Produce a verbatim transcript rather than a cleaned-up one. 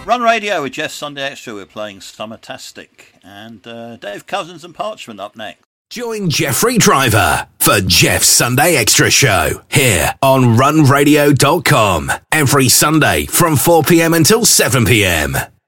Run Radio with Jeff Sunday Extra. We're playing Summertastic. And uh, Dave Cousins and Parchment up next. Join Jeffrey Driver for Jeff's Sunday Extra Show here on run radio dot com every Sunday from four p.m. until seven p.m.